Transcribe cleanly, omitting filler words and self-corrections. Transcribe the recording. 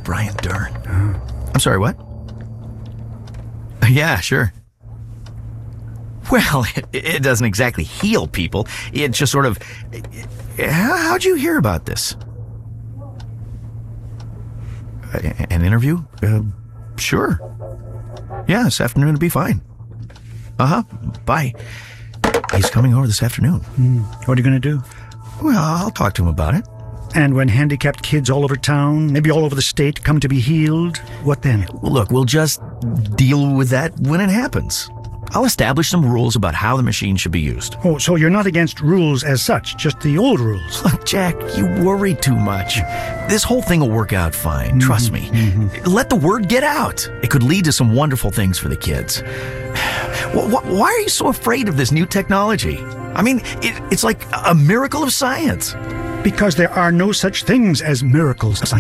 Brian Dern. I'm sorry, what? Yeah, sure. Well, it doesn't exactly heal people. It just sort of... How'd you hear about this? An interview? Sure. Yeah, this afternoon will be fine. Bye. He's coming over this afternoon. What are you going to do? Well, I'll talk to him about it. And when handicapped kids all over town, maybe all over the state, come to be healed, what then? Look, we'll just deal with that when it happens. I'll establish some rules about how the machine should be used. Oh, so you're not against rules as such, just the old rules. Look, Jack, you worry too much. This whole thing will work out fine, trust me. Let the word get out. It could lead to some wonderful things for the kids. Why are you so afraid of this new technology? I mean, it's like a miracle of science. Because there are no such things as miracles of science.